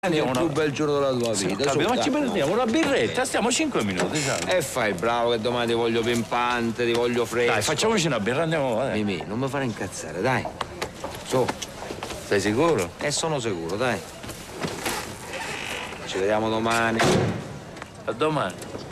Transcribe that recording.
È il più bel giorno della tua vita. Capito, ma ci prendiamo una birretta, stiamo 5 minuti, sai? E fai bravo che domani ti voglio pimpante, ti voglio fresco. Dai, facciamoci una birra, andiamo. Mimì, non mi fare incazzare, dai. Su. Sei sicuro? Sono sicuro, dai. Ci vediamo domani. A domani.